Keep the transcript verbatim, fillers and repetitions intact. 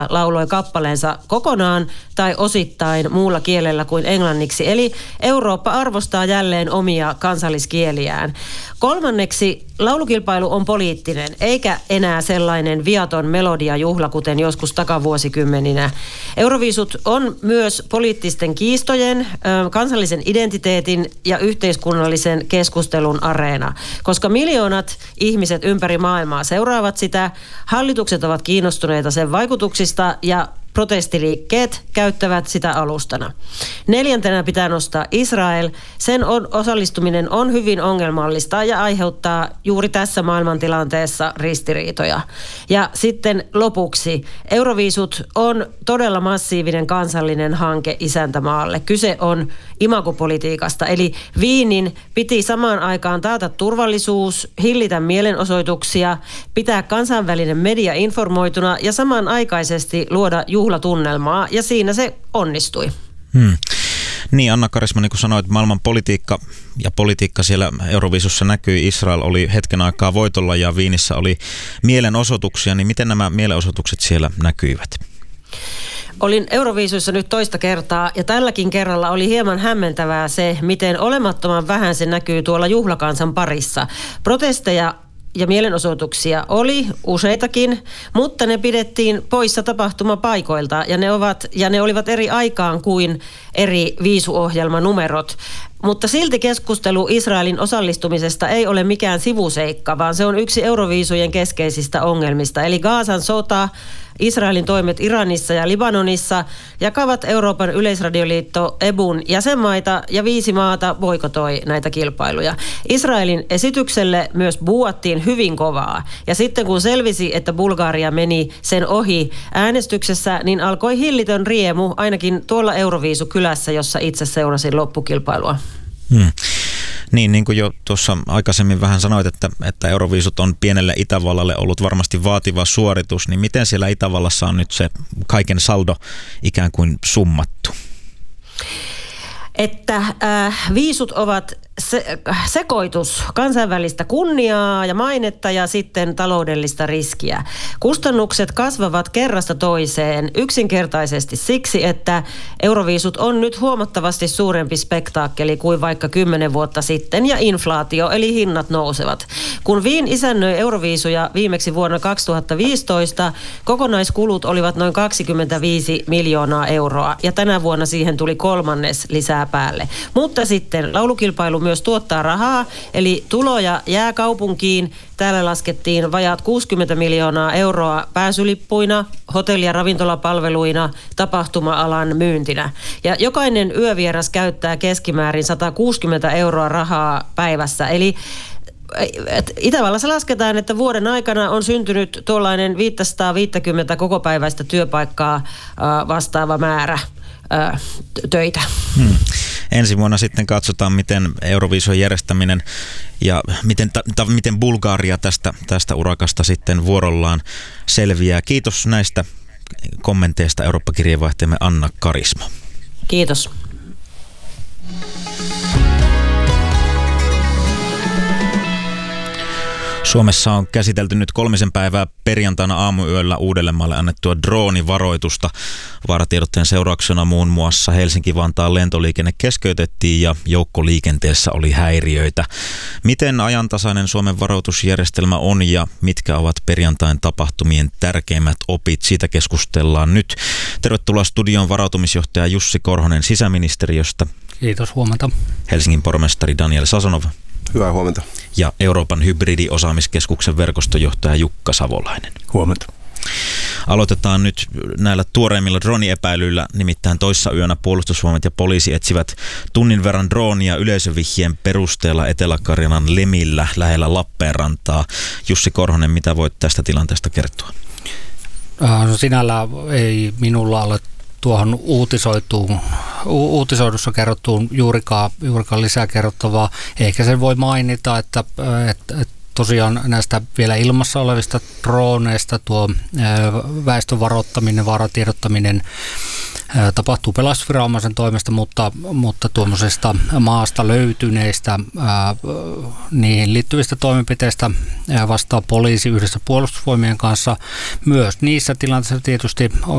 lauloi kappaleensa kokonaan tai osittain muulla kielellä kuin englanniksi. Eli Eurooppa arvostaa jälleen omia kansalliskieliään. Kolmanneksi laulukilpailu on poliittinen, eikä enää sellainen viaton melodiajuhla, kuten joskus takavuosikymmeninä. Euroviisut on myös poliittisten kiistojen, kansallisen identiteetin ja yhteiskunnallisen keskustelun areena. Koska miljoonat ihmiset ympäri maailmaa seuraavat sitä, hallitukset ovat kiinnostuneita sen vaikutuksista ja protestiliikkeet käyttävät sitä alustana. Neljäntenä pitää nostaa Israel. Sen on, osallistuminen on hyvin ongelmallista ja aiheuttaa juuri tässä maailmantilanteessa ristiriitoja. Ja sitten lopuksi Euroviisut on todella massiivinen kansallinen hanke isäntämaalle. Kyse on imagopolitiikasta, eli Wienin piti samaan aikaan taata turvallisuus, hillitä mielenosoituksia, pitää kansainvälinen media informoituna ja samanaikaisesti luoda juhlatunnelmaa, ja siinä se onnistui. Hmm. Niin, Anna Karisma, niin kuin sanoit, maailman politiikka ja politiikka siellä Euroviisussa näkyi. Israel oli hetken aikaa voitolla ja Wienissä oli mielenosoituksia, niin miten nämä mielenosoitukset siellä näkyivät? Olin Euroviisuissa nyt toista kertaa ja tälläkin kerralla oli hieman hämmentävää se, miten olemattoman vähän se näkyy tuolla juhlakansan parissa. Protesteja ja mielenosoituksia oli useitakin, mutta ne pidettiin poissa tapahtumapaikoilta ja ne, ovat, ja ne olivat eri aikaan kuin eri viisuohjelmanumerot. Mutta silti keskustelu Israelin osallistumisesta ei ole mikään sivuseikka, vaan se on yksi Euroviisujen keskeisistä ongelmista. Eli Gazan sota, Israelin toimet Iranissa ja Libanonissa jakavat Euroopan yleisradioliitto E B U:n jäsenmaita ja viisi maata boikotoi näitä kilpailuja. Israelin esitykselle myös buuattiin hyvin kovaa. Ja sitten kun selvisi, että Bulgaria meni sen ohi äänestyksessä, niin alkoi hillitön riemu ainakin tuolla Euroviisukylässä, jossa itse seurasin loppukilpailua. Hmm. Niin, niin kuin jo tuossa aikaisemmin vähän sanoit, että, että Euroviisut on pienelle Itävallalle ollut varmasti vaativa suoritus, niin miten siellä Itävallassa on nyt se kaiken saldo ikään kuin summattu? Että äh, viisut ovat se, sekoitus kansainvälistä kunniaa ja mainetta ja sitten taloudellista riskiä. Kustannukset kasvavat kerrasta toiseen yksinkertaisesti siksi, että Euroviisut on nyt huomattavasti suurempi spektaakkeli kuin vaikka kymmenen vuotta sitten ja inflaatio eli hinnat nousevat. Kun Wien isännöi Euroviisuja viimeksi vuonna kaksituhattaviisitoista, kokonaiskulut olivat noin kaksikymmentäviisi miljoonaa euroa ja tänä vuonna siihen tuli kolmannes lisää päälle. Mutta sitten laulukilpailu myös tuottaa rahaa, eli tuloja jää kaupunkiin. Täällä laskettiin vajaat kuusikymmentä miljoonaa euroa pääsylippuina, hotelli- ja ravintolapalveluina, tapahtuma-alan myyntinä. Ja jokainen yövieras käyttää keskimäärin sata kuusikymmentä euroa rahaa päivässä, eli Itävallassa lasketaan, että vuoden aikana on syntynyt tuollainen viisisataaviisikymmentä kokopäiväistä työpaikkaa vastaava määrä töitä. Hmm. Ensi vuonna sitten katsotaan, miten Euroviisun järjestäminen ja miten, ta, miten Bulgaria tästä, tästä urakasta sitten vuorollaan selviää. Kiitos näistä kommenteista Eurooppa-kirjeenvaihtajamme Anna Karisma. Kiitos. Suomessa on käsitelty nyt kolmisen päivää perjantaina aamuyöllä Uudellemaalle annettua droonivaroitusta. Vaaratiedotteen seurauksena muun muassa Helsinki-Vantaan lentoliikenne keskeytettiin ja joukkoliikenteessä oli häiriöitä. Miten ajantasainen Suomen varoitusjärjestelmä on ja mitkä ovat perjantain tapahtumien tärkeimmät opit? Siitä keskustellaan nyt. Tervetuloa studioon varautumisjohtaja Jussi Korhonen sisäministeriöstä. Kiitos, huomenta. Helsingin pormestari Daniel Sazonov. Hyvää huomenta. Ja Euroopan hybridiosaamiskeskuksen verkostojohtaja Jukka Savolainen. Huomenta. Aloitetaan nyt näillä tuoreimmilla drooniepäilyillä, nimittäin toissa yönä puolustusvoimat ja poliisi etsivät tunnin verran droonia yleisövihjeen perusteella Etelä-Karjalan Lemillä lähellä Lappeenrantaa. Jussi Korhonen, mitä voit tästä tilanteesta kertoa? No sinällään ei minulla ole tuohon uutisoituun, u- uutisoidussa kerrottuun juurikaan, juurikaan lisää kerrottavaa. Ehkä sen voi mainita, että, että, että tosiaan näistä vielä ilmassa olevista drooneista tuo väestön varoittaminen, vaaratiedottaminen tapahtuu pelastusviranomaisen toimesta, mutta, mutta tuommoisesta maasta löytyneistä ää, niihin liittyvistä toimenpiteistä ää, vastaa poliisi yhdessä puolustusvoimien kanssa. Myös niissä tilanteissa tietysti